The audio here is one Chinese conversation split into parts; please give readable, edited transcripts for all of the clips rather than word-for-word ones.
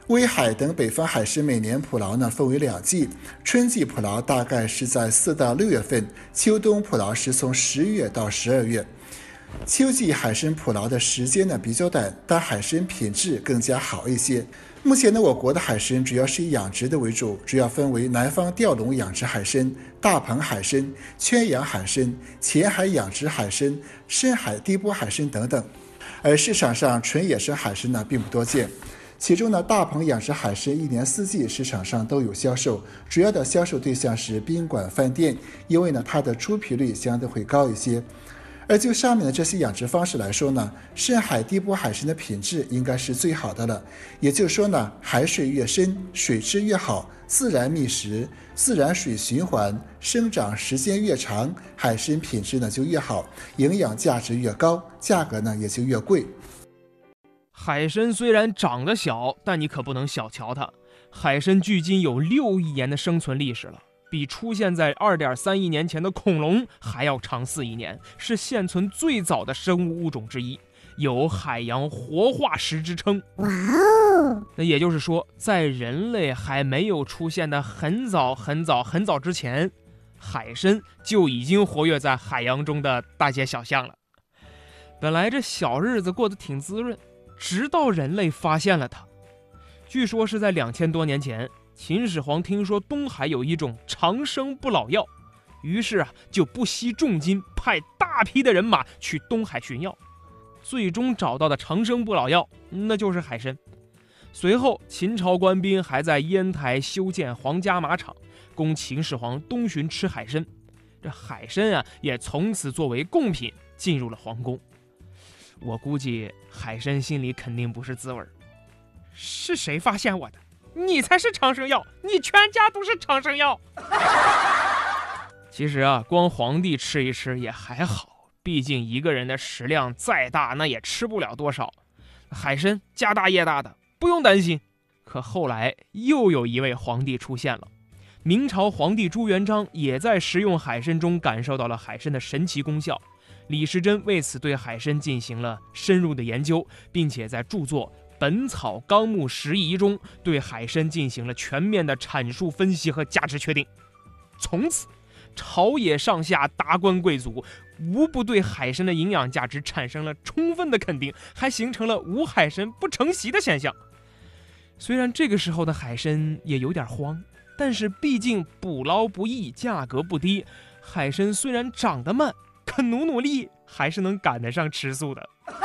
威海等北方海参每年捕捞呢分为2季，春季捕捞大概是在4到6月份，秋冬捕捞是从10月到12月。秋季海参捕捞的时间呢比较短，但海参品质更加好一些。目前呢，我国的海参主要是以养殖的为主，主要分为南方钓笼养殖海参、大棚海参、圈养海参、浅海养殖海参、深海低波海参等等。而市场上纯野生海参呢并不多见。其中呢，大棚养殖海参1年4季市场上都有销售，主要的销售对象是宾馆、饭店，因为呢它的出皮率相对会高一些。而就上面的这些养殖方式来说呢，深海低波海参的品质应该是最好的了。也就是说呢，海水越深，水质越好，自然觅食，自然水循环，生长时间越长，海参品质呢就越好，营养价值越高，价格呢也就越贵。 海参虽然长得小，但你可不能小瞧它。海参距今有6亿年的生存历史了，比出现在2.3亿年前的恐龙还要长4亿年，是现存最早的生物物种之一，有海洋活化石之称。 哇哦！ 那也就是说，在人类还没有出现的很早之前，海参就已经活跃在海洋中的大街小巷了。本来这小日子过得挺滋润，直到人类发现了它。据说是在2000多年前，秦始皇听说东海有一种长生不老药，于是就不惜重金派大批的人马去东海寻药，最终找到的长生不老药那就是海参。随后秦朝官兵还在烟台修建皇家马场，供秦始皇东巡吃海参。这海参也从此作为贡品进入了皇宫。我估计海参心里肯定不是滋味，是谁发现我的？你才是长生药，你全家都是长生药。其实光皇帝吃一吃也还好，毕竟一个人的食量再大，那也吃不了多少。海参家大业大的，不用担心。可后来又有一位皇帝出现了，明朝皇帝朱元璋也在食用海参中感受到了海参的神奇功效。李时珍为此对海参进行了深入的研究，并且在著作《本草纲目拾遗》中对海参进行了全面的阐述分析和价值确定。从此朝野上下达官贵族无不对海参的营养价值产生了充分的肯定，还形成了无海参不成席的现象。虽然这个时候的海参也有点慌，但是毕竟捕捞不易，价格不低，海参虽然长得慢，可努力还是能赶得上吃素的。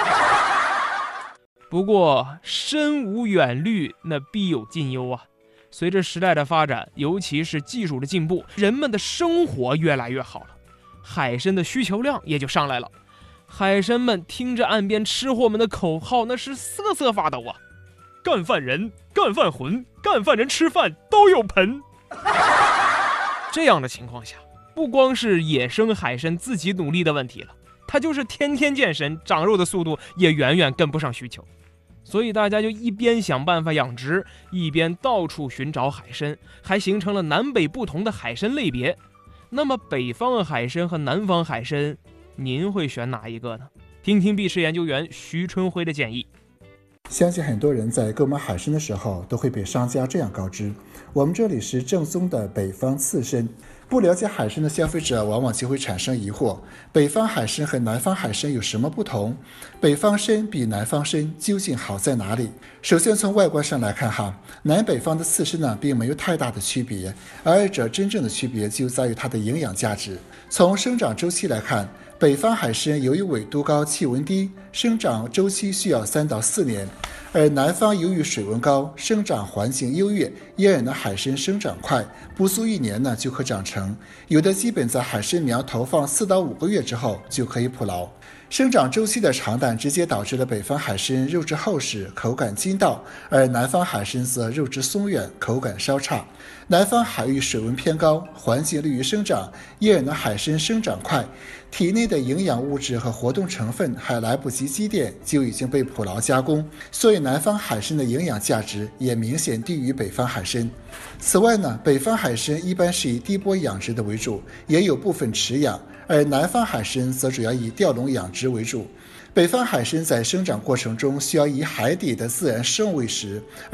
不过身无远虑，那必有近忧啊。随着时代的发展，尤其是技术的进步，人们的生活越来越好了，海参的需求量也就上来了。海参们听着岸边吃货们的口号，那是瑟瑟发抖啊！干饭人、干饭魂、干饭人吃饭都有盆。这样的情况下，不光是野生海参自己努力的问题了，它就是天天健身，长肉的速度也远远跟不上需求。所以大家就一边想办法养殖，一边到处寻找海参，还形成了南北不同的海参类别。那么北方海参和南方海参，您会选哪一个呢？听听碧池研究员徐春辉的建议。 相信很多人在购买海参的时候都会被商家这样告知，我们这里是正宗的北方刺参。不了解海参的消费者往往就会产生疑惑，北方海参和南方海参有什么不同？北方参比南方参究竟好在哪里？首先从外观上来看南北方的刺参呢并没有太大的区别，而二者真正的区别就在于它的营养价值。从生长周期来看，北方海参由于纬度高、气温低，生长周期需要3到4年，而南方由于水温高、生长环境优越，因而海参生长快，不足1年就可长成，有的基本在海参苗投放4到5个月之后就可以捕捞。生长周期的长短直接导致了北方海参肉质厚实，口感筋道，而南方海参则肉质松软，口感稍差。南方海域水温偏高，环境利于生长，因而海参生长快，体内的营养物质和活动成分还来不及积淀，就已经被捕捞加工，所以南方海参的营养价值也明显低于北方海参。此外北方海参一般是以低波养殖的为主，也有部分池养，而南方海参则主要以钓笼养殖为主。北方海参在生长过程中需要以海底的自然生物喂食，